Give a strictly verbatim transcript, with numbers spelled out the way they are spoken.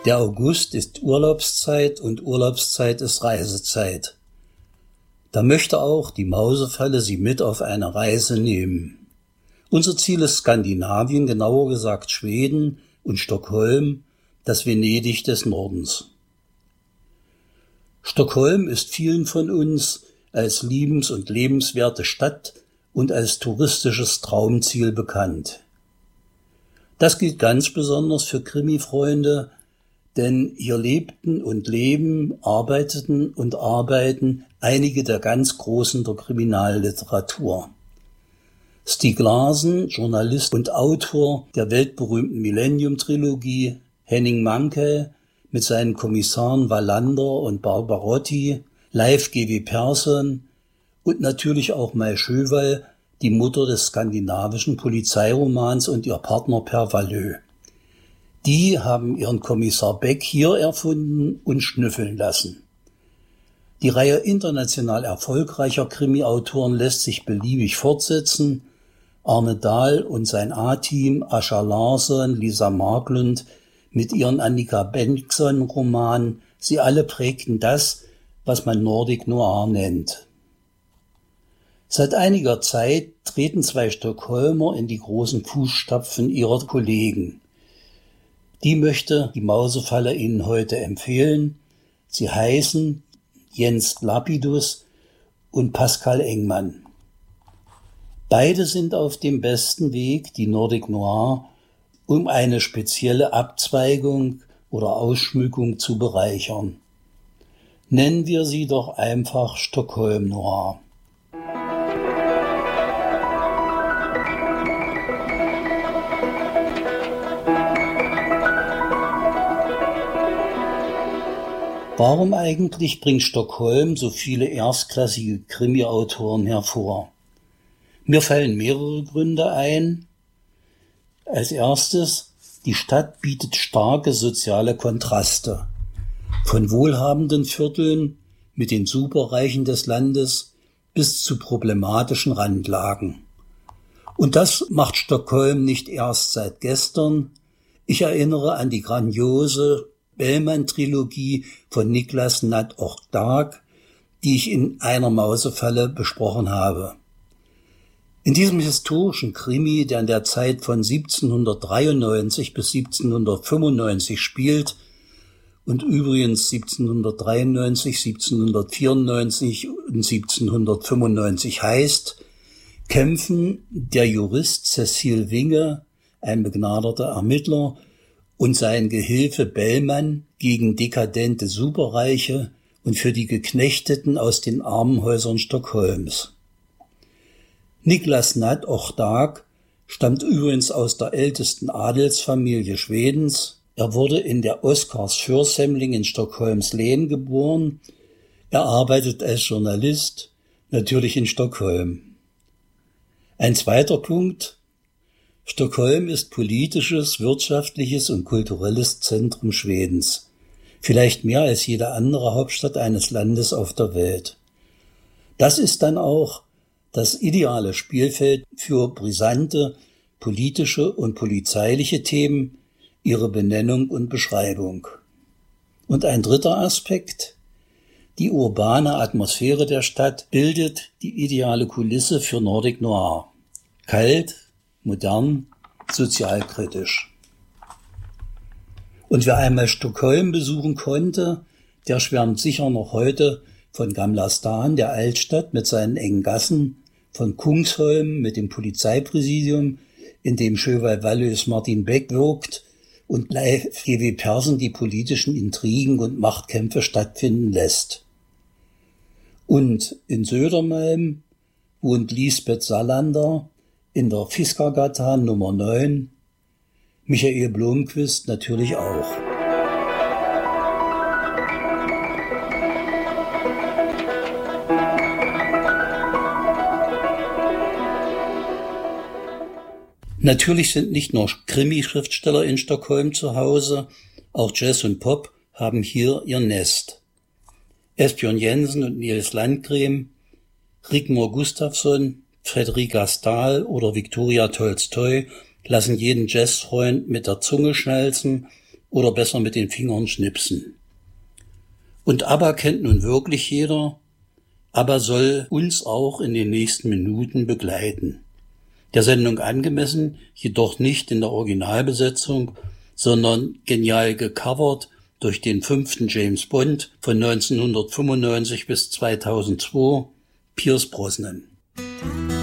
Der August ist Urlaubszeit und Urlaubszeit ist Reisezeit. Da möchte auch die Mausefalle Sie mit auf eine Reise nehmen. Unser Ziel ist Skandinavien, genauer gesagt Schweden und Stockholm, das Venedig des Nordens. Stockholm ist vielen von uns als liebens- und lebenswerte Stadt und als touristisches Traumziel bekannt. Das gilt ganz besonders für Krimi-Freunde, denn hier lebten und leben, arbeiteten und arbeiten einige der ganz Großen der Kriminalliteratur. Stieg Larsson, Journalist und Autor der weltberühmten Millennium-Trilogie, Henning Mankell mit seinen Kommissaren Wallander und Barbarotti, Leif G W Persson und natürlich auch Mai Sjöwall, die Mutter des skandinavischen Polizeiromans, und ihr Partner Per Wahlöö. Die haben ihren Kommissar Beck hier erfunden und schnüffeln lassen. Die Reihe international erfolgreicher Krimi-Autoren lässt sich beliebig fortsetzen. Arne Dahl und sein A-Team, Ascha Larsson, Lisa Marklund mit ihren Annika Bengtsson-Romanen, sie alle prägten das, was man Nordic Noir nennt. Seit einiger Zeit treten zwei Stockholmer in die großen Fußstapfen ihrer Kollegen. Die möchte die Mausefalle Ihnen heute empfehlen. Sie heißen Jens Lapidus und Pascal Engmann. Beide sind auf dem besten Weg, die Nordic Noir um eine spezielle Abzweigung oder Ausschmückung zu bereichern. Nennen wir sie doch einfach Stockholm Noir. Warum eigentlich bringt Stockholm so viele erstklassige Krimi-Autoren hervor? Mir fallen mehrere Gründe ein. Als erstes, die Stadt bietet starke soziale Kontraste. Von wohlhabenden Vierteln mit den Superreichen des Landes bis zu problematischen Randlagen. Und das macht Stockholm nicht erst seit gestern. Ich erinnere an die grandiose Bellman-Trilogie von Niklas Natt och Dag, die ich in einer Mausefalle besprochen habe. In diesem historischen Krimi, der in der Zeit von siebzehnhundertdreiundneunzig bis siebzehnhundertfünfundneunzig spielt und übrigens siebzehnhundertdreiundneunzig, siebzehnhundertvierundneunzig und siebzehnhundertfünfundneunzig heißt, kämpfen der Jurist Cecil Winge, ein begnadeter Ermittler, und sein Gehilfe Bellman gegen dekadente Superreiche und für die Geknechteten aus den Armenhäusern Stockholms. Niklas Natt och Dag stammt übrigens aus der ältesten Adelsfamilie Schwedens. Er wurde in der Oscarsförsämling in Stockholms Län geboren. Er arbeitet als Journalist, natürlich in Stockholm. Ein zweiter Punkt: Stockholm ist politisches, wirtschaftliches und kulturelles Zentrum Schwedens. Vielleicht mehr als jede andere Hauptstadt eines Landes auf der Welt. Das ist dann auch das ideale Spielfeld für brisante politische und polizeiliche Themen, ihre Benennung und Beschreibung. Und ein dritter Aspekt: die urbane Atmosphäre der Stadt bildet die ideale Kulisse für Nordic Noir. Kalt, modern, sozialkritisch. Und wer einmal Stockholm besuchen konnte, der schwärmt sicher noch heute von Gamla Stan, der Altstadt mit seinen engen Gassen, von Kungsholm mit dem Polizeipräsidium, in dem Sjöwall Wahlöös Martin Beck wirkt und Leif G W Persson die politischen Intrigen und Machtkämpfe stattfinden lässt. Und in Södermalm wohnt Lisbeth Salander in der Fiskargatan Nummer neun, Michael Blomqvist natürlich auch. Natürlich sind nicht nur Krimi-Schriftsteller in Stockholm zu Hause, auch Jazz und Pop haben hier ihr Nest. Esbjörn Jensen und Nils Landgren, Rigmor Gustafsson, Fredrika Stahl oder Viktoria Tolstoi lassen jeden Jazzfreund mit der Zunge schnalzen oder besser mit den Fingern schnipsen. Und ABBA kennt nun wirklich jeder. ABBA soll uns auch in den nächsten Minuten begleiten. Der Sendung angemessen, jedoch nicht in der Originalbesetzung, sondern genial gecovert durch den fünften James Bond von neunzehnhundertfünfundneunzig bis zweitausendzwei, Pierce Brosnan.